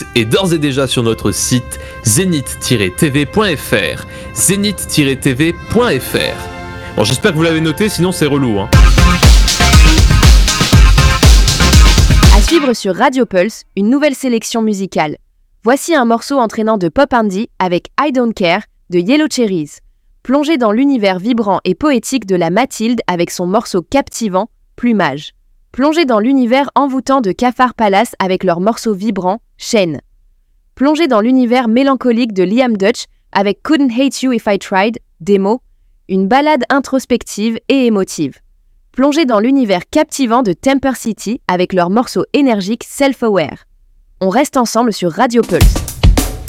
est d'ores et déjà sur notre site zénith-tv.fr. zénith-tv.fr. Bon, j'espère que vous l'avez noté, sinon c'est relou, hein. À suivre sur Radio Pulse, une nouvelle sélection musicale. Voici un morceau entraînant de pop indie avec I Don't Care de Yellow Cherries. Plongez dans l'univers vibrant et poétique de la Mathilde avec son morceau captivant, Plumage. Plongez dans l'univers envoûtant de Cafard Palace avec leur morceau vibrant, Chaîne. Plongez dans l'univers mélancolique de Liam Dutch avec Couldn't Hate You If I Tried, Démo, une ballade introspective et émotive. Plongez dans l'univers captivant de Temper City avec leur morceau énergique Self-Aware. On reste ensemble sur Radio Pulse.